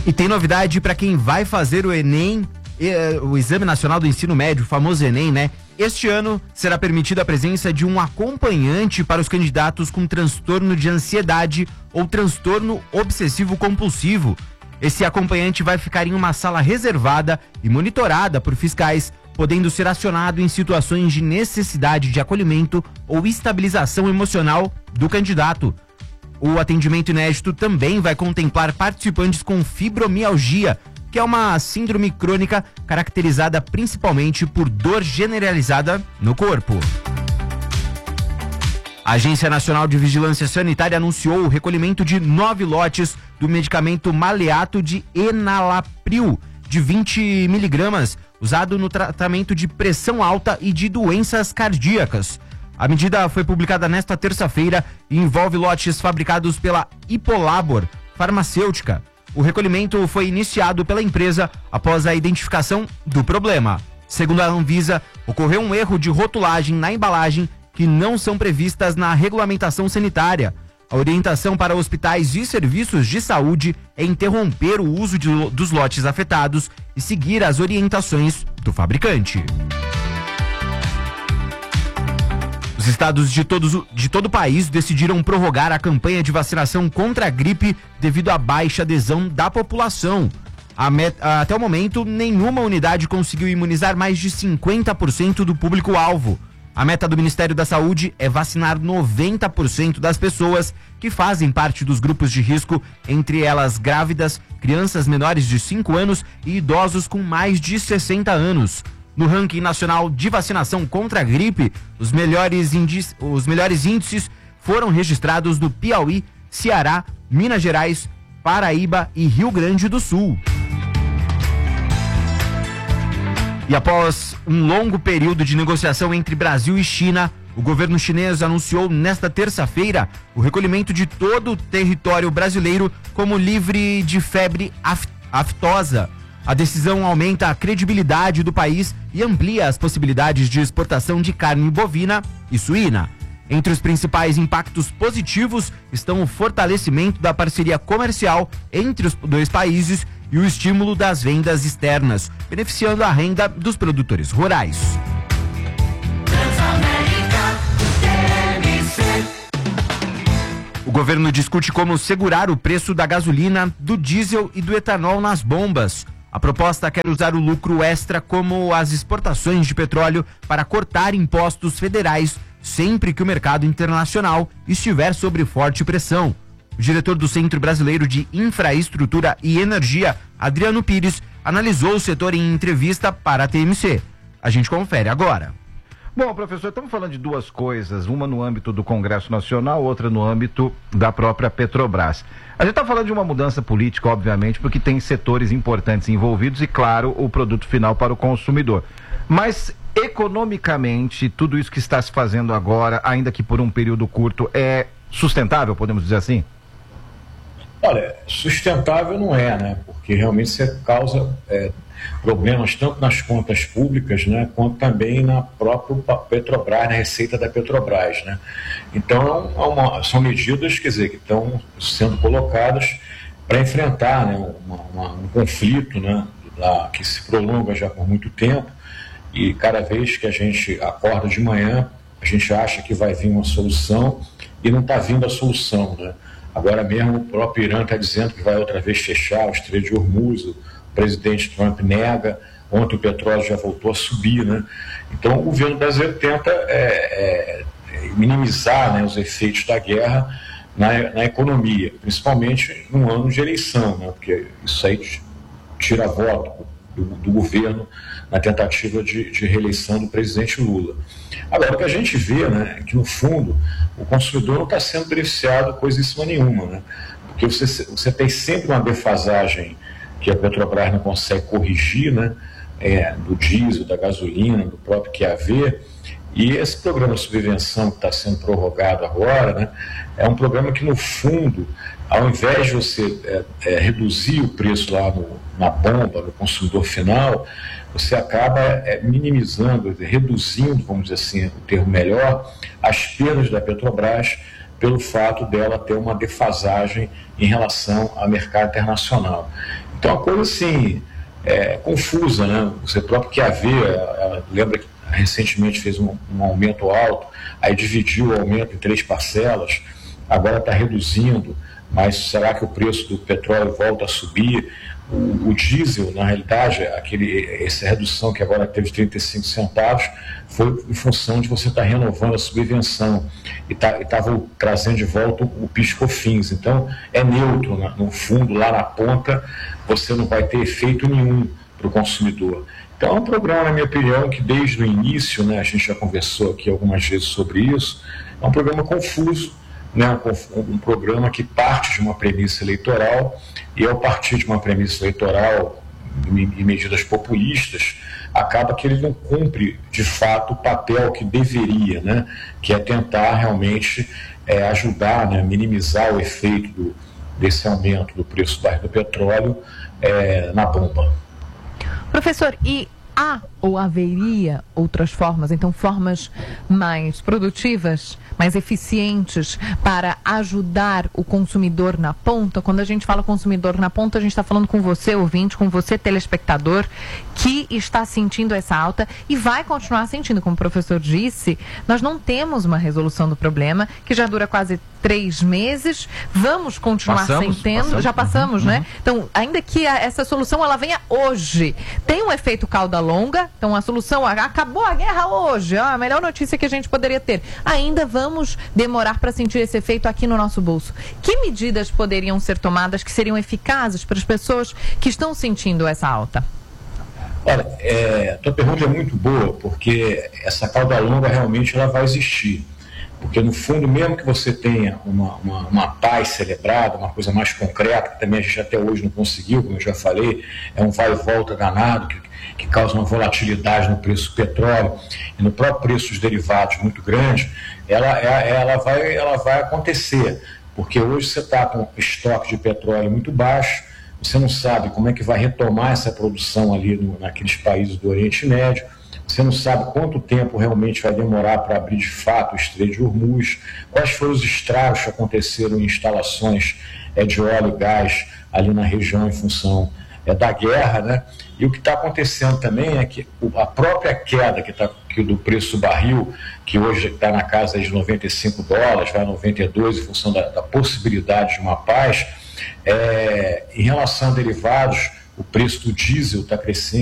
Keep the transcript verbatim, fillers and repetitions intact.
E tem novidade para quem vai fazer o Enem, o Exame Nacional do Ensino Médio, o famoso Enem, né? Este ano será permitida a presença de um acompanhante para os candidatos com transtorno de ansiedade ou transtorno obsessivo-compulsivo. Esse acompanhante vai ficar em uma sala reservada e monitorada por fiscais, podendo ser acionado em situações de necessidade de acolhimento ou estabilização emocional do candidato. O atendimento inédito também vai contemplar participantes com fibromialgia, que é uma síndrome crônica caracterizada principalmente por dor generalizada no corpo. A Agência Nacional de Vigilância Sanitária anunciou o recolhimento de nove lotes do medicamento maleato de enalapril, de vinte miligramas, usado no tratamento de pressão alta e de doenças cardíacas. A medida foi publicada nesta terça-feira e envolve lotes fabricados pela Hipolabor Farmacêutica. O recolhimento foi iniciado pela empresa após a identificação do problema. Segundo a Anvisa, ocorreu um erro de rotulagem na embalagem que não são previstas na regulamentação sanitária. A orientação para hospitais e serviços de saúde é interromper o uso de, dos lotes afetados e seguir as orientações do fabricante. Os estados de, todos, de todo o país decidiram prorrogar a campanha de vacinação contra a gripe devido à baixa adesão da população. A met, até o momento, nenhuma unidade conseguiu imunizar mais de cinquenta por cento do público-alvo. A meta do Ministério da Saúde é vacinar noventa por cento das pessoas que fazem parte dos grupos de risco, entre elas grávidas, crianças menores de cinco anos e idosos com mais de sessenta anos. No ranking nacional de vacinação contra a gripe, os melhores, índices, os melhores índices foram registrados no Piauí, Ceará, Minas Gerais, Paraíba e Rio Grande do Sul. E após um longo período de negociação entre Brasil e China, o governo chinês anunciou nesta terça-feira o recolhimento de todo o território brasileiro como livre de febre aftosa. A decisão aumenta a credibilidade do país e amplia as possibilidades de exportação de carne bovina e suína. Entre os principais impactos positivos estão o fortalecimento da parceria comercial entre os dois países e o estímulo das vendas externas, beneficiando a renda dos produtores rurais. O governo discute como segurar o preço da gasolina, do diesel e do etanol nas bombas. A proposta quer usar o lucro extra como as exportações de petróleo para cortar impostos federais sempre que o mercado internacional estiver sob forte pressão. O diretor do Centro Brasileiro de Infraestrutura e Energia, Adriano Pires, analisou o setor em entrevista para a T M C. A gente confere agora. Bom, professor, estamos falando de duas coisas, uma no âmbito do Congresso Nacional, outra no âmbito da própria Petrobras. A gente está falando de uma mudança política, obviamente, porque tem setores importantes envolvidos e, claro, o produto final para o consumidor. Mas, economicamente, tudo isso que está se fazendo agora, ainda que por um período curto, é sustentável, podemos dizer assim? Olha, sustentável não é, né? Porque realmente você causa é, problemas tanto nas contas públicas, né, quanto também na própria Petrobras, na receita da Petrobras, né? Então, é uma, são medidas, quer dizer, que estão sendo colocadas para enfrentar, né, uma, uma, um conflito, né, lá, que se prolonga já por muito tempo, e cada vez que a gente acorda de manhã, a gente acha que vai vir uma solução e não está vindo a solução, né? Agora mesmo o próprio Irã está dizendo que vai outra vez fechar o Estreito de Hormuz, o presidente Trump nega, ontem o petróleo já voltou a subir, né? Então o governo brasileiro tenta é, é, minimizar, né, os efeitos da guerra na, na economia, principalmente num ano de eleição, né? Porque isso aí tira voto do, do governo na tentativa de, de reeleição do presidente Lula. Agora, o que a gente vê, né, é que no fundo o consumidor não está sendo beneficiado coisíssima nenhuma, né? Porque você, você tem sempre uma defasagem que a Petrobras não consegue corrigir, né, é, do diesel, da gasolina, do próprio Q A V, e esse programa de subvenção que está sendo prorrogado agora, né, é um programa que, no fundo, ao invés de você é, é, reduzir o preço lá no, na bomba, no consumidor final, você acaba é, minimizando, reduzindo, vamos dizer assim, o termo melhor, as perdas da Petrobras pelo fato dela ter uma defasagem em relação ao mercado internacional. Então, uma coisa assim, é, confusa, né? Você próprio quer ver, ela lembra que recentemente fez um, um aumento alto, aí dividiu o aumento em três parcelas, agora está reduzindo, mas será que o preço do petróleo volta a subir? O, o diesel, na realidade, aquele, essa redução que agora teve de trinta e cinco centavos, foi em função de você estar tá renovando a subvenção e tá, estava trazendo de volta o PIS/COFINS. Então, é neutro, né? No fundo, lá na ponta, você não vai ter efeito nenhum para o consumidor. Então, é um programa, na minha opinião, que desde o início, né, a gente já conversou aqui algumas vezes sobre isso, é um programa confuso, né, um, um programa que parte de uma premissa eleitoral, e ao partir de uma premissa eleitoral e medidas populistas, acaba que ele não cumpre, de fato, o papel que deveria, né, que é tentar realmente é, ajudar, né, minimizar o efeito do, desse aumento do preço do barril do petróleo é, na bomba. Professor, e há ou haveria outras formas, então formas mais produtivas, mais eficientes para ajudar o consumidor na ponta? Quando a gente fala consumidor na ponta, a gente está falando com você, ouvinte, com você, telespectador, que está sentindo essa alta e vai continuar sentindo. Como o professor disse, nós não temos uma resolução do problema, que já dura quase três meses, vamos continuar passamos, sentindo, passamos, já passamos, uhum, né? Então, ainda que a, essa solução ela venha hoje, tem um efeito cauda longa, então a solução, acabou a guerra hoje, ó, a melhor notícia que a gente poderia ter. Ainda vamos demorar para sentir esse efeito aqui no nosso bolso. Que medidas poderiam ser tomadas que seriam eficazes para as pessoas que estão sentindo essa alta? Olha, é, a tua pergunta é muito boa, porque essa cauda longa realmente ela vai existir. Porque, no fundo, mesmo que você tenha uma, uma, uma paz celebrada, uma coisa mais concreta, que também a gente até hoje não conseguiu, como eu já falei, é um vai e volta danado, que, que causa uma volatilidade no preço do petróleo e no próprio preço dos derivados muito grande, ela, ela, vai, ela vai acontecer. Porque hoje você está com estoque de petróleo muito baixo, você não sabe como é que vai retomar essa produção ali no, naqueles países do Oriente Médio, você não sabe quanto tempo realmente vai demorar para abrir de fato o Estreito de Hormuz, quais foram os estragos que aconteceram em instalações é, de óleo e gás ali na região em função é, da guerra, né? E o que está acontecendo também é que a própria queda que tá, que do preço do barril, que hoje está na casa de noventa e cinco dólares, vai a noventa e dois em função da, da possibilidade de uma paz, é, em relação a derivados, o preço do diesel está crescendo.